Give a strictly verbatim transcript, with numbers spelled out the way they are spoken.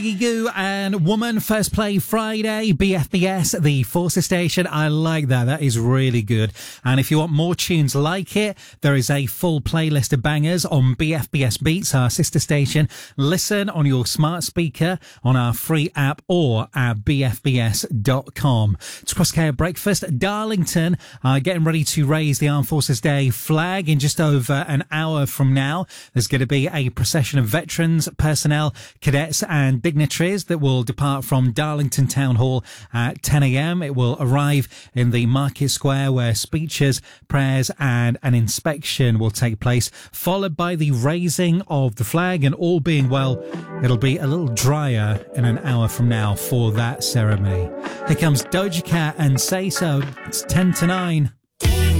You and Woman First Play Friday, B F B S, the Forces Station. I like that. That is really good. And if you want more tunes like it, there is a full playlist of bangers on B F B S Beats, our sister station. Listen on your smart speaker, on our free app, or at b f b s dot com. It's Crosscare Breakfast. Darlington are getting ready to raise the Armed Forces Day flag in just over an hour from now. There's going to be a procession of veterans, personnel, cadets, and dignitaries that will depart from Darlington Town Hall at ten a.m. It will arrive in the Market Square where speeches, prayers and an inspection will take place, followed by the raising of the flag, and all being well, it'll be a little drier in an hour from now for that ceremony. Here comes Doja Cat and Say So. It's ten to nine.